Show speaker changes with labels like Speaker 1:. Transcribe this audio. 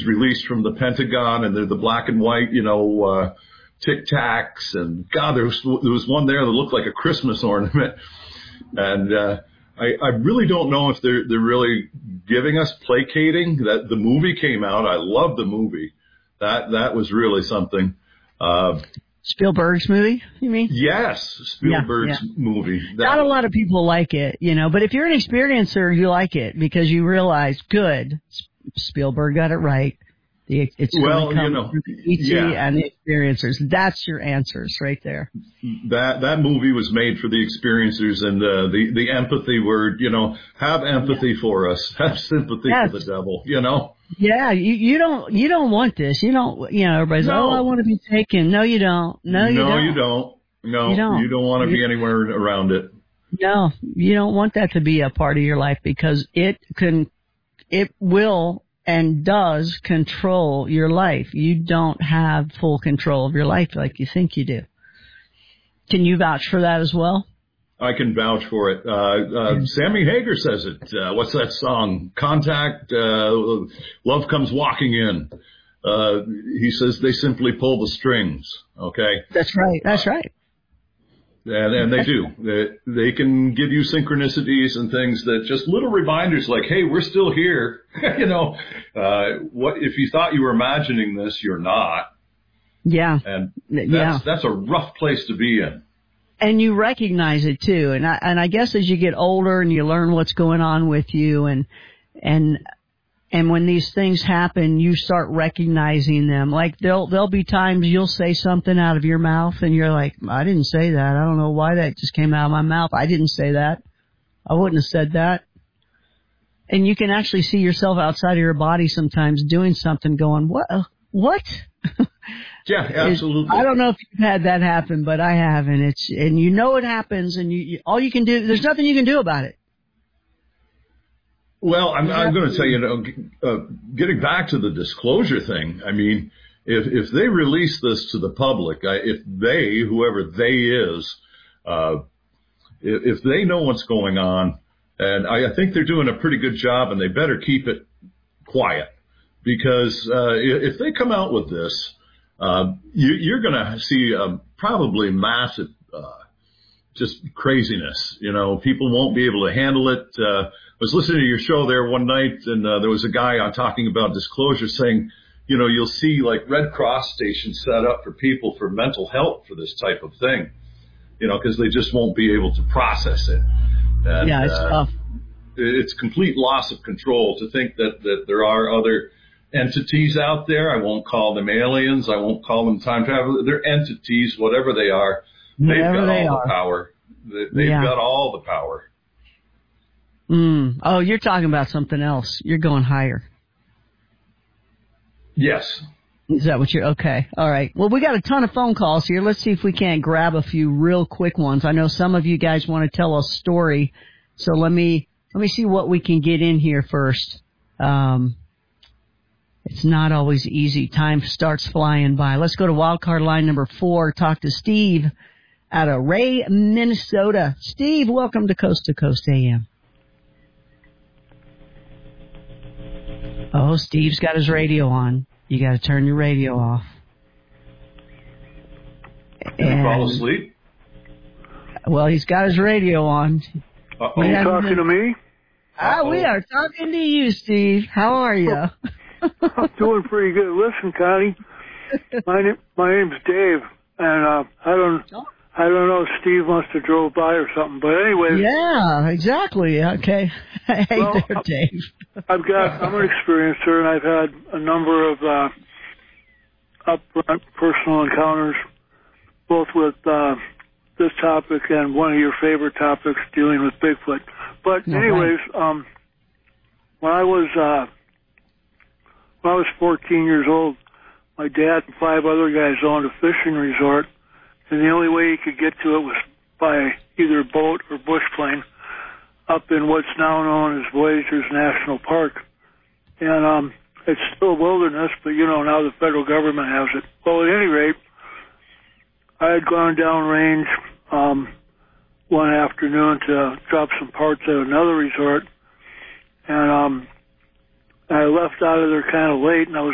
Speaker 1: was released from the Pentagon, and they're the black and white, Tic Tacs, and God, there was one there that looked like a Christmas ornament, and I really don't know if they're really giving us placating. That the movie came out, I love the movie. That was really something.
Speaker 2: Spielberg's movie, you mean?
Speaker 1: Yes, Spielberg's movie.
Speaker 2: Not a lot of people like it, but if you're an experiencer, you like it because you realize, good, Spielberg got it right. It's going to come from the ET and the experiencers. That's your answers right there.
Speaker 1: That movie was made for the experiencers, and the empathy word, have empathy for us, have sympathy for the devil,
Speaker 2: Yeah, you don't want this. You don't, everybody's, I want to be taken. No, you don't. No, you don't.
Speaker 1: No, you don't want to be anywhere around it.
Speaker 2: No, you don't want that to be a part of your life because it will and does control your life. You don't have full control of your life like you think you do. Can you vouch for that as well?
Speaker 1: I can vouch for it. Sammy Hagar says it. What's that song? Contact, Love Comes Walking In. He says they simply pull the strings. Okay.
Speaker 2: That's right. That's right.
Speaker 1: And they do. They can give you synchronicities and things that just little reminders like, hey, we're still here. What if you thought you were imagining this, you're not.
Speaker 2: Yeah.
Speaker 1: And that's a rough place to be in.
Speaker 2: And you recognize it too. And I guess as you get older and you learn what's going on with you and when these things happen, you start recognizing them. Like there'll be times you'll say something out of your mouth and you're like, I didn't say that. I don't know why that just came out of my mouth. I didn't say that. I wouldn't have said that. And you can actually see yourself outside of your body sometimes doing something going, what?
Speaker 1: Yeah, absolutely.
Speaker 2: I don't know if you've had that happen, but I have, and it happens, and all you can do, there's nothing you can do about it.
Speaker 1: Well, I'm going to tell you, getting back to the disclosure thing, I mean, if they release this to the public, whoever they is, if they know what's going on, and I think they're doing a pretty good job, and they better keep it quiet, because if they come out with this, you're going to see probably massive just craziness. People won't be able to handle it. I was listening to your show there one night, and there was a guy talking about disclosure saying, you'll see like Red Cross stations set up for people for mental health for this type of thing, because they just won't be able to process it. And,
Speaker 2: it's tough.
Speaker 1: It's complete loss of control to think that there are other entities out there. I won't call them aliens. I won't call them time travelers. They're entities, whatever they are. They've got all the power. They've got all the power.
Speaker 2: Oh, you're talking about something else. You're going higher.
Speaker 1: Yes.
Speaker 2: Is that what you're, okay. All right. Well, we got a ton of phone calls here. Let's see if we can't grab a few real quick ones. I know some of you guys want to tell a story. So let me see what we can get in here first. It's not always easy. Time starts flying by. Let's go to wildcard line number 4. Talk to Steve out of Ray, Minnesota. Steve, welcome to Coast AM. Oh, Steve's got his radio on. You got to turn your radio off.
Speaker 1: Did he fall asleep?
Speaker 2: Well, he's got his radio on.
Speaker 3: Are you talking to me?
Speaker 2: We are talking to you, Steve. How are you?
Speaker 3: I'm doing pretty good. Listen, Connie, my name's Dave, and I don't know. Steve must have drove by or something. But anyway.
Speaker 2: Yeah, exactly. Okay. Hey there, Dave.
Speaker 3: I'm an experiencer, and I've had a number of upfront personal encounters, both with this topic and one of your favorite topics, dealing with Bigfoot. But anyways, when I was 14 years old, my dad and 5 other guys owned a fishing resort, and the only way you could get to it was by either boat or bush plane up in what's now known as Voyageurs National Park. And it's still wilderness, but now the federal government has it. Well, at any rate, I had gone downrange one afternoon to drop some parts at another resort, and I left out of there kind of late, and I was